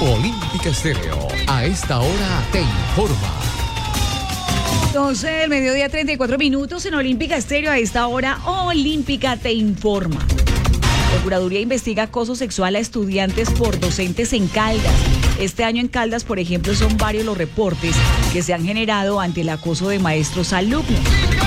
Olímpica Estéreo. A esta hora te informa. 12 del mediodía, 34 minutos en Olímpica Estéreo. A esta hora, Olímpica te informa. Procuraduría investiga acoso sexual a estudiantes por docentes en Caldas. Este año en Caldas, por ejemplo, son varios los reportes que se han generado ante el acoso de maestros a alumnos.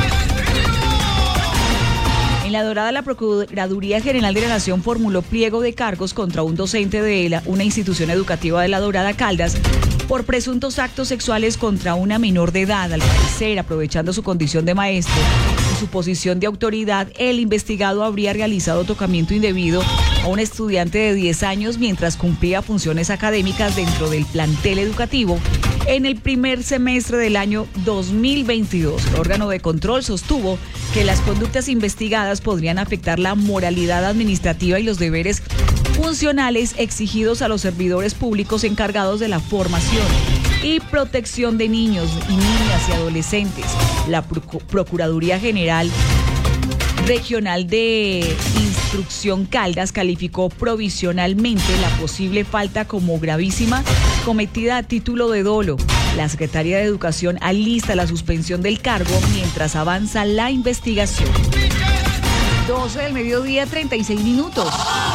En La Dorada, la Procuraduría General de la Nación formuló pliego de cargos contra un docente de una institución educativa de La Dorada, Caldas, por presuntos actos sexuales contra una menor de edad. Al parecer, aprovechando su condición de maestro y su posición de autoridad, el investigado habría realizado tocamiento indebido a un estudiante de 10 años mientras cumplía funciones académicas dentro del plantel educativo en el primer semestre del año 2022. El órgano de control sostuvo que las conductas investigadas podrían afectar la moralidad administrativa y los deberes funcionales exigidos a los servidores públicos encargados de la formación y protección de niños y niñas y adolescentes. La Procuraduría General Regional de Instrucción Caldas calificó provisionalmente la posible falta como gravísima cometida a título de dolo. La Secretaría de Educación alista la suspensión del cargo mientras avanza la investigación. 12 del mediodía, 36 minutos.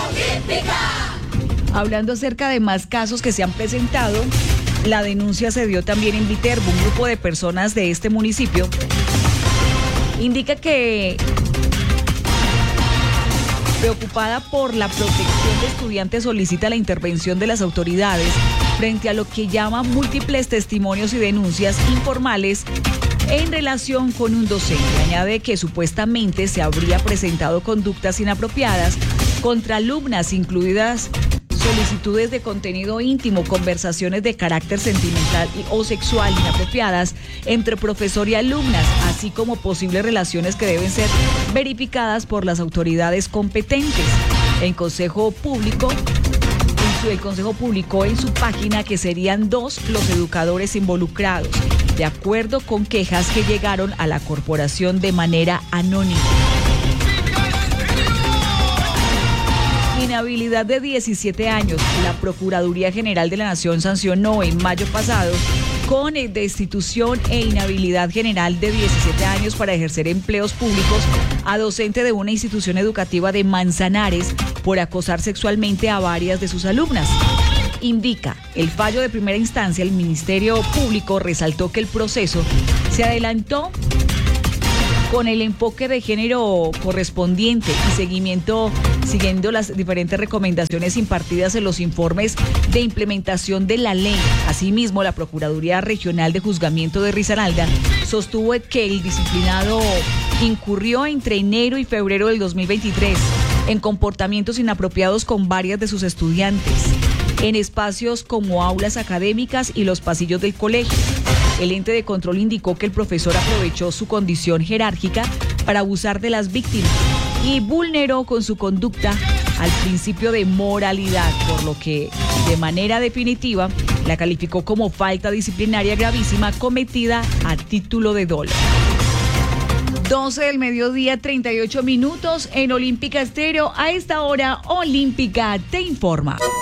Hablando acerca de más casos que se han presentado, la denuncia se dio también en Viterbo. Un grupo de personas de este municipio indica que, preocupada por la protección de estudiantes, solicita la intervención de las autoridades frente a lo que llama múltiples testimonios y denuncias informales en relación con un docente. Añade que supuestamente se habría presentado conductas inapropiadas contra alumnas, incluidas solicitudes de contenido íntimo, conversaciones de carácter sentimental o sexual inapropiadas entre profesor y alumnas, así como posibles relaciones que deben ser verificadas por las autoridades competentes. El Consejo publicó en su página que serían 2 los educadores involucrados, de acuerdo con quejas que llegaron a la corporación de manera anónima. Inhabilidad de 17 años. La Procuraduría General de la Nación sancionó en mayo pasado con destitución e inhabilidad general de 17 años para ejercer empleos públicos a docente de una institución educativa de Manzanares por acosar sexualmente a varias de sus alumnas. Indica el fallo de primera instancia. El Ministerio Público resaltó que el proceso se adelantó con el enfoque de género correspondiente y siguiendo las diferentes recomendaciones impartidas en los informes de implementación de la ley. Asimismo, la Procuraduría Regional de Juzgamiento de Risaralda sostuvo que el disciplinado incurrió entre enero y febrero del 2023 en comportamientos inapropiados con varias de sus estudiantes en espacios como aulas académicas y los pasillos del colegio. El ente de control indicó que el profesor aprovechó su condición jerárquica para abusar de las víctimas y vulneró con su conducta al principio de moralidad, por lo que de manera definitiva la calificó como falta disciplinaria gravísima cometida a título de dolo. 12 del mediodía, 38 minutos en Olímpica Estéreo. A esta hora, Olímpica te informa.